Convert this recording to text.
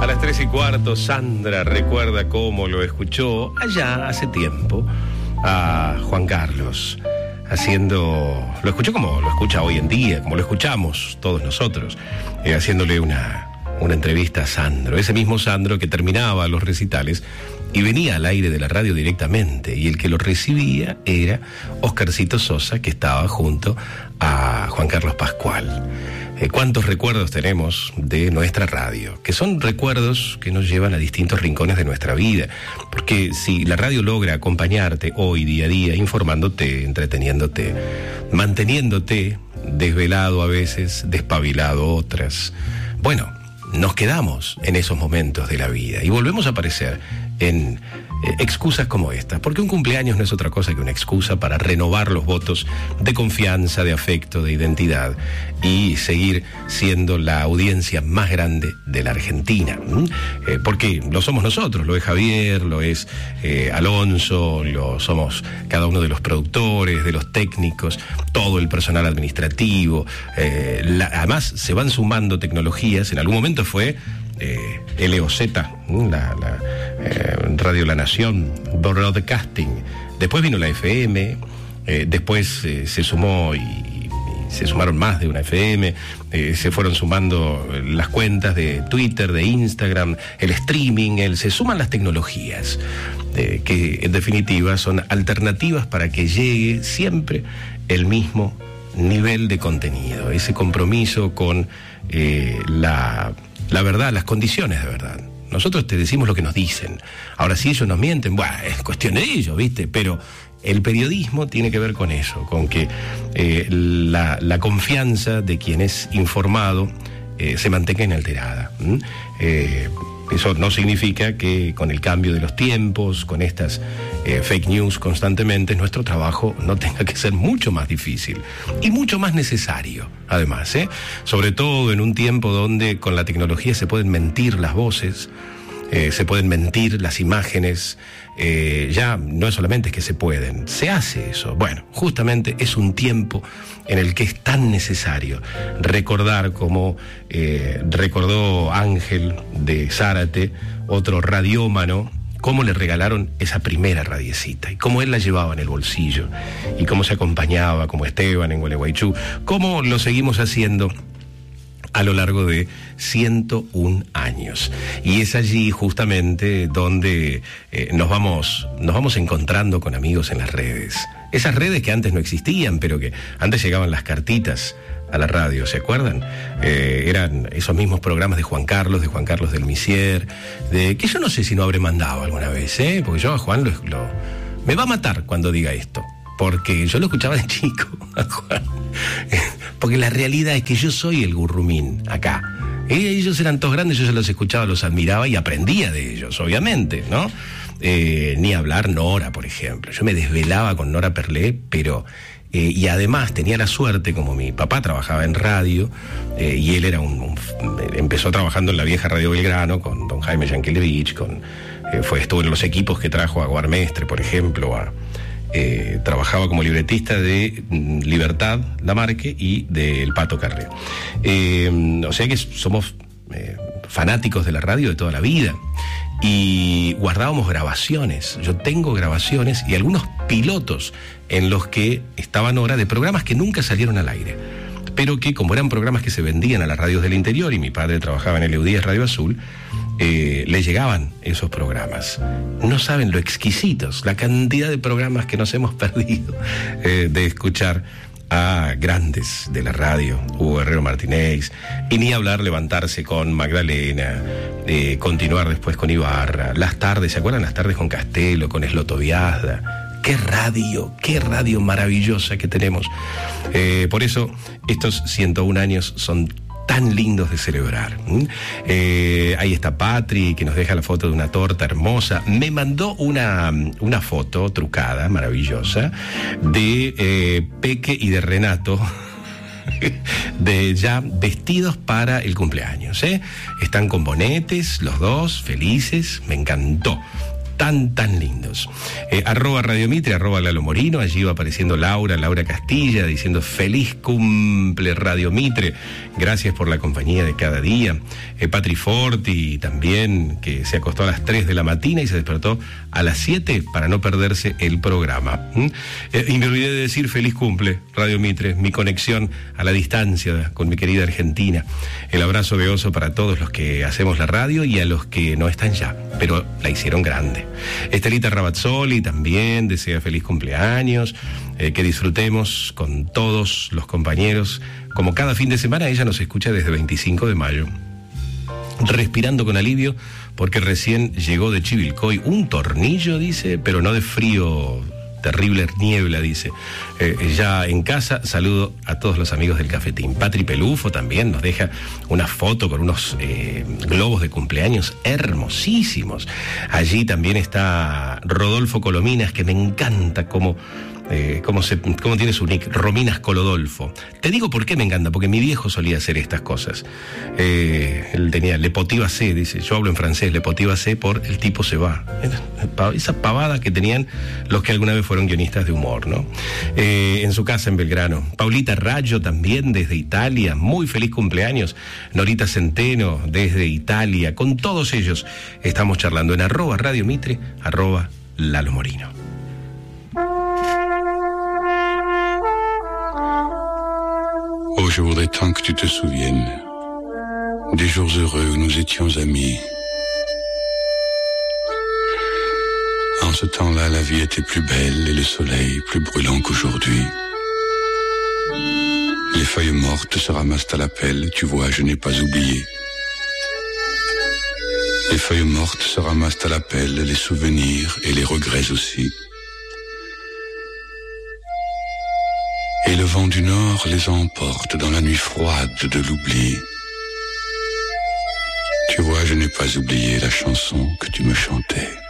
A las 3:15, Sandra recuerda cómo lo escuchó allá hace tiempo a Juan Carlos lo escuchó como lo escucha hoy en día, como lo escuchamos todos nosotros, haciéndole una entrevista a Sandro, ese mismo Sandro que terminaba los recitales y venía al aire de la radio directamente, y el que lo recibía era Oscarcito Sosa, que estaba junto a Juan Carlos Pascual. ¿Cuántos recuerdos tenemos de nuestra radio? Que son recuerdos que nos llevan a distintos rincones de nuestra vida. Porque si la radio logra acompañarte hoy, día a día, informándote, entreteniéndote, manteniéndote desvelado a veces, despabilado otras, bueno, nos quedamos en esos momentos de la vida y volvemos a aparecer en excusas como esta, porque un cumpleaños no es otra cosa que una excusa para renovar los votos de confianza, de afecto, de identidad y seguir siendo la audiencia más grande de la Argentina, porque lo somos nosotros, lo es Javier, lo es Alonso, lo somos cada uno de los productores, de los técnicos, todo el personal administrativo, además se van sumando tecnologías. En algún momento fue LOZ, Radio La Nación, Broadcasting. Después vino la FM, después se sumó y se sumaron más de una FM, se fueron sumando las cuentas de Twitter, de Instagram, el streaming, se suman las tecnologías, que en definitiva son alternativas para que llegue siempre el mismo nivel de contenido, ese compromiso con la verdad, las condiciones de verdad. Nosotros te decimos lo que nos dicen. Ahora, si ellos nos mienten, bueno, es cuestión de ellos, ¿viste? Pero el periodismo tiene que ver con eso, con que la confianza de quien es informado se mantenga inalterada. Eso no significa que con el cambio de los tiempos, con estas fake news constantemente, nuestro trabajo no tenga que ser mucho más difícil y mucho más necesario, además, sobre todo en un tiempo donde con la tecnología se pueden mentir las voces, se pueden mentir las imágenes, ya no es solamente que se pueden, se hace eso. Bueno, justamente es un tiempo en el que es tan necesario recordar, como recordó Ángel de Zárate, otro radiómano, cómo le regalaron esa primera radiecita y cómo él la llevaba en el bolsillo y cómo se acompañaba como Esteban en Gualeguaychú, cómo lo seguimos haciendo a lo largo de 101 años. Y es allí justamente donde nos vamos encontrando con amigos en las redes. Esas redes que antes no existían, pero que antes llegaban las cartitas a la radio, ¿se acuerdan? Eran esos mismos programas de Juan Carlos del Misier, que yo no sé si no habré mandado alguna vez, porque yo a Juan me va a matar cuando diga esto, porque yo lo escuchaba de chico a Juan. Porque la realidad es que yo soy el gurrumín acá. Ellos eran todos grandes, yo se los escuchaba, los admiraba y aprendía de ellos, obviamente, ¿no? Ni hablar Nora, por ejemplo. Yo me desvelaba con Nora Perlé, pero... y además tenía la suerte, como mi papá trabajaba en radio, y él era empezó trabajando en la vieja Radio Belgrano con don Jaime Yankelevich, estuvo en los equipos que trajo a Guarmestre, por ejemplo, trabajaba como libretista de Libertad Lamarque y de El Pato Carré. O sea que somos fanáticos de la radio de toda la vida. Y guardábamos grabaciones. Yo tengo grabaciones y algunos pilotos en los que estaba Nora de programas que nunca salieron al aire, pero que, como eran programas que se vendían a las radios del interior y mi padre trabajaba en el Eudías Radio Azul, le llegaban esos programas. No saben lo exquisitos, la cantidad de programas que nos hemos perdido de escuchar a grandes de la radio, Hugo Herrero Martínez, y ni hablar levantarse con Magdalena, continuar después con Ibarra, las tardes, ¿se acuerdan? Las tardes con Castelo, con Esloto Viazda. Qué radio maravillosa que tenemos. Por eso estos 101 años son tan lindos de celebrar. Ahí está Patri, que nos deja la foto de una torta hermosa. Me mandó una foto trucada, maravillosa, de Peque y de Renato, de ya vestidos para el cumpleaños. Están con bonetes, los dos, felices, me encantó. tan lindos. Arroba Radio Mitre, arroba Lalo Morino, allí va apareciendo Laura Castilla, diciendo feliz cumple Radio Mitre, gracias por la compañía de cada día. Patri Forti también, que se acostó a las 3 de la mañana y se despertó a las 7 para no perderse el programa. Y me olvidé de decir feliz cumple Radio Mitre, mi conexión a la distancia con mi querida Argentina. El abrazo de oso para todos los que hacemos la radio y a los que no están ya, pero la hicieron grande. Estelita Rabazzoli también desea feliz cumpleaños, que disfrutemos con todos los compañeros. Como cada fin de semana, ella nos escucha desde 25 de mayo. Respirando con alivio porque recién llegó de Chivilcoy un tornillo, dice, pero no de frío, terrible niebla, dice. Ya en casa, saludo a todos los amigos del Cafetín. Patri Pelufo también nos deja una foto con unos globos de cumpleaños hermosísimos. Allí también está Rodolfo Colominas, que me encanta cómo tiene su nick, Rominas Colodolfo. Te digo por qué me encanta, porque mi viejo solía hacer estas cosas. Él tenía Le Potiva C, dice, yo hablo en francés, Le Potiva C por el tipo se va. Esa pavada que tenían los que alguna vez fueron guionistas de humor, ¿no? En su casa en Belgrano. Paulita Raggio también desde Italia, muy feliz cumpleaños. Norita Centeno desde Italia. Con todos ellos estamos charlando en arroba Radio Mitre, arroba Lalo Morino. Oh, je voudrais tant que tu te souviennes des jours heureux où nous étions amis. En ce temps-là, la vie était plus belle et le soleil plus brûlant qu'aujourd'hui. Les feuilles mortes se ramassent à la pelle, tu vois, je n'ai pas oublié. Les feuilles mortes se ramassent à la pelle, les souvenirs et les regrets aussi. Et le vent du nord les emporte dans la nuit froide de l'oubli. Tu vois, je n'ai pas oublié la chanson que tu me chantais.